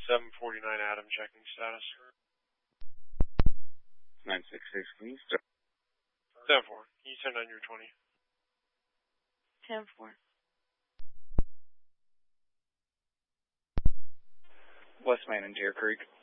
749 Adam checking status. 966, please. 7-4. You turn on your 20. 10-4. West Main and Deer Creek.